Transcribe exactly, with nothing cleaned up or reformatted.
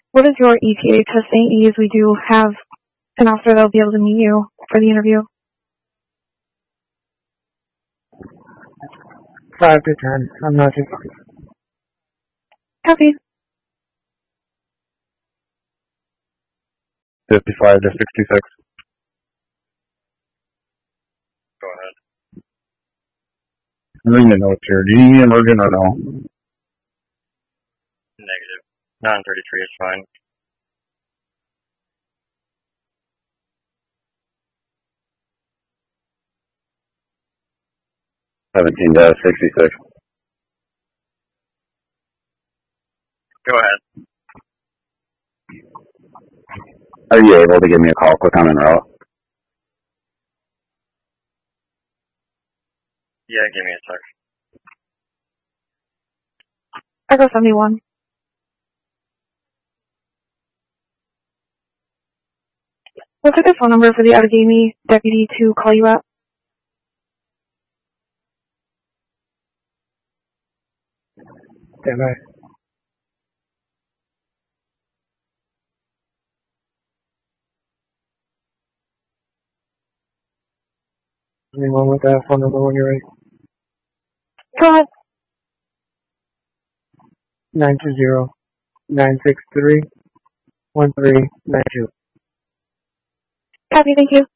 What is your E T A testing ease? We do have an officer that will be able to meet you for the interview. Five to ten. I'm not too far. Copy. Fifty-five to sixty-six. Go ahead. I'm reading the notes here. Do you need emergent or no? Negative. nine thirty-three is fine. Seventeen to sixty-six. Go ahead. Are you able to give me a call quick on en route? Yeah, give me a sec. Echo seventy-one. What's a good phone number for the Outagamie deputy to call you at? Stand by. Anyone with that phone number when you're ready? Go ahead. nine two zero, nine six three, one three nine two. Copy, thank you.